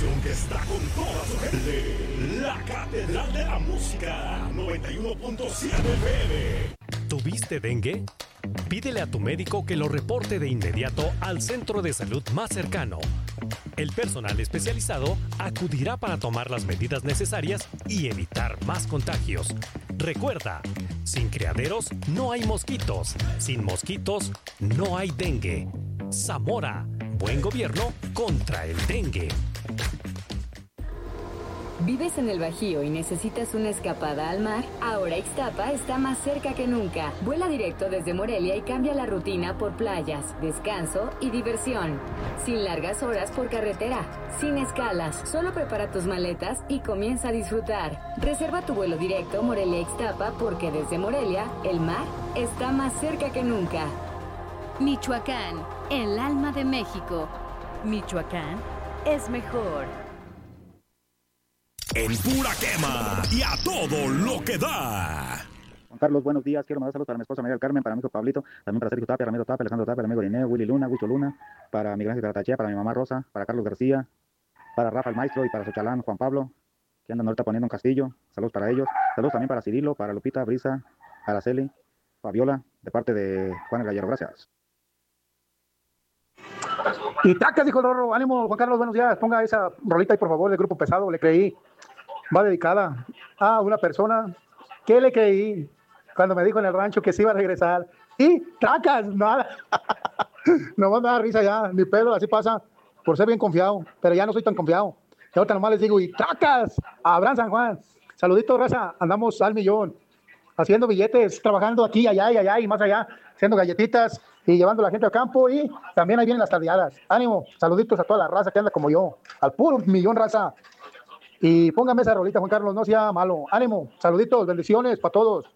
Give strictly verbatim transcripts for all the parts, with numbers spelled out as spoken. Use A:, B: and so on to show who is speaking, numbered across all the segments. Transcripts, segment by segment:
A: estación que está con toda su gente. La Catedral de la Música, noventa y uno punto siete F M.
B: ¿Tuviste dengue? Pídele a tu médico que lo reporte de inmediato al centro de salud más cercano. El personal especializado acudirá para tomar las medidas necesarias y evitar más contagios. Recuerda, sin criaderos no hay mosquitos, sin mosquitos no hay dengue. Zamora, buen gobierno contra el dengue.
C: ¿Vives en el Bajío y necesitas una escapada al mar? Ahora Ixtapa está más cerca que nunca. Vuela directo desde Morelia y cambia la rutina por playas, descanso y diversión. Sin largas horas por carretera, sin escalas. Solo prepara tus maletas y comienza a disfrutar. Reserva tu vuelo directo Morelia-Ixtapa porque desde Morelia, el mar está más cerca que nunca.
D: Michoacán, el alma de México. Michoacán es mejor.
A: En pura quema y a todo lo que da.
E: Juan Carlos, buenos días. Quiero mandar saludos para mi esposa María del Carmen, para mi hijo Pablito, también para Sergio Tapia, Ramiro Tapia, Alejandro Tapia, el amigo Dineo, Willy Luna, Gusto Luna, para Miguel Ángel Caratachea, para mi mamá Rosa, para Carlos García, para Rafa el Maestro y para Sochalán, Juan Pablo, que andan ahorita poniendo un castillo. Saludos para ellos. Saludos también para Cirilo, para Lupita, Brisa, Araceli, Fabiola, de parte de Juan el Gallero. Gracias.
F: Y tacas, dijo el Rorro. Ánimo, Juan Carlos, buenos días. Ponga esa rolita ahí, por favor, del Grupo Pesado. Le creí. Va dedicada a una persona que le creí cuando me dijo en el rancho que se iba a regresar. Y tracas, nada. Nomás me da risa ya, ni pedo, así pasa, por ser bien confiado. Pero ya no soy tan confiado. Y ahorita nomás les digo, y tracas, Abraham San Juan. Saluditos, raza, andamos al millón. Haciendo billetes, trabajando aquí, allá y allá y más allá, haciendo galletitas y llevando a la gente al campo. Y también ahí vienen las tardeadas. Ánimo, saluditos a toda la raza que anda como yo, al puro millón, raza. Y póngame esa rolita, Juan Carlos, no sea malo. Ánimo, saluditos, bendiciones para todos.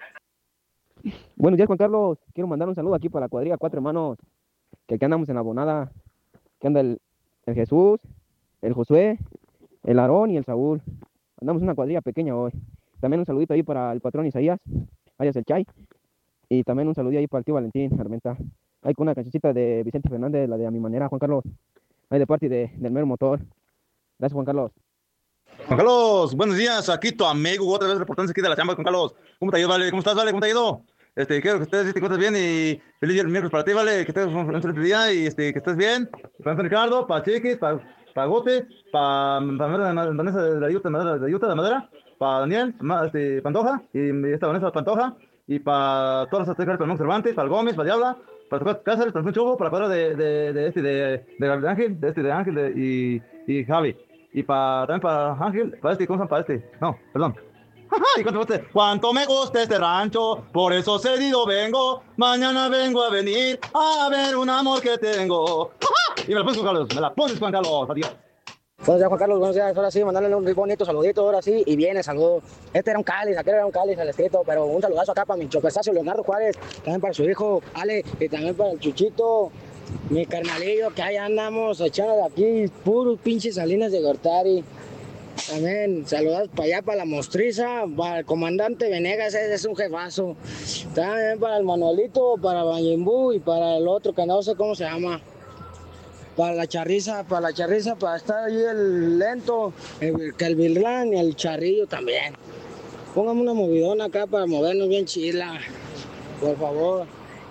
G: Buenos días, Juan Carlos. Quiero mandar un saludo aquí para la cuadrilla Cuatro Hermanos, que aquí andamos en la bonada, que anda el, el Jesús, el Josué, el Aarón y el Saúl. Andamos en una cuadrilla pequeña hoy. También un saludito ahí para el patrón Isaías, alias el Chay. Y también un saludito ahí para el tío Valentín Armenta. Ahí con una cancioncita de Vicente Fernández, la de A Mi Manera, Juan Carlos. Ahí de parte de, del mero motor. Gracias, Juan Carlos.
H: Juan Carlos, buenos días, aquí tu amigo, otra vez reportándose aquí de la chamba, Juan Carlos. ¿Cómo te ha ido, Vale? ¿Cómo estás, Vale? ¿Cómo te ha ido? Este, quiero que estés, te encuentres bien y feliz día el miércoles para ti, Vale, que estés un feliz día y este, que estés bien. Para Ricardo, para Chiquis, para pa Gote, para Vanessa de la Yuta de Madera, de Yuta de Madera, para Daniel, ma, este, Pantoja, y esta Vanessa Pantoja, y para todas las artistas, para Montes Cervantes, para el Gómez, para Diabla, para Cáceres, para el Chubo, para el padre de, de, de este, de, de, de Ángel, de este, de Ángel de, y, y Javi. Y para, también para Ángel, para este, ¿cómo se llama? Para este, no, perdón. ¿Y cuánto, me gusta? ¿Cuánto me gusta este rancho? Por eso cedido vengo, mañana vengo a venir a ver un amor que tengo. Y me la pones, Juan Carlos, me la pones, Juan Carlos, adiós.
I: Buenos días, Juan Carlos, buenos días, ahora sí, mandarle un bonito saludito, ahora sí, y viene, saludo. Este era un cáliz, aquel era un cáliz al escrito, pero un saludazo acá para mi chopesacio Leonardo Juárez, también para su hijo Ale, y también para el Chuchito, mi carnalillo, que ahí andamos echando de aquí, puros pinches Salinas de Gortari. También saludos para allá, para la Mostriza, para el comandante Venegas, ese es un jefazo. También para el Manuelito, para Bañimbú y para el otro que no sé cómo se llama. Para la Charriza, para la Charriza, para estar ahí el Lento, el, el Vilrán y el Charrillo también. Póngame una movidona acá para movernos bien chila, por favor.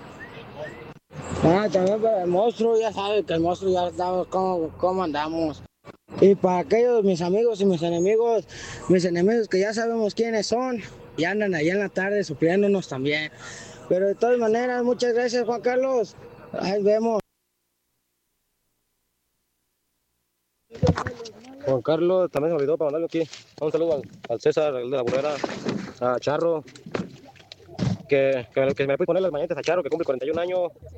I: Ah, también para el monstruo, ya sabe que el monstruo ya sabemos cómo, cómo andamos. Y para aquellos mis amigos y mis enemigos, mis enemigos que ya sabemos quiénes son, y andan allá en la tarde sufriéndonos también. Pero de todas maneras, muchas gracias, Juan Carlos. Ahí vemos.
G: Juan Carlos, también se me olvidó para mandarle aquí un saludo al, al César, el de la Burrera, a Charro, que, que, que me puede poner las mañanitas a Charro, que cumple cuarenta y un años.